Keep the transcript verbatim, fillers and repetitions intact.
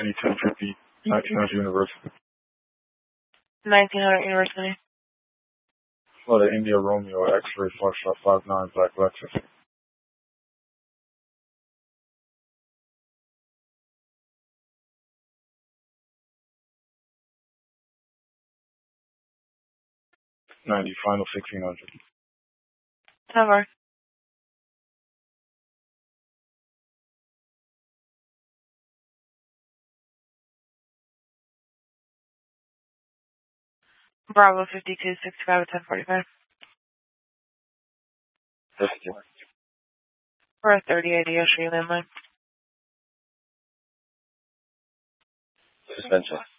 ten fifty, nineteen hundred University. nineteen hundred University. Florida India Romeo X-ray Foxtrot five nine Black Lexus. ninety, final sixteen hundred. Never. Bravo fifty-two sixty-five at ten forty-five. fifty. For a thirty eighty Ocean landline. Suspension.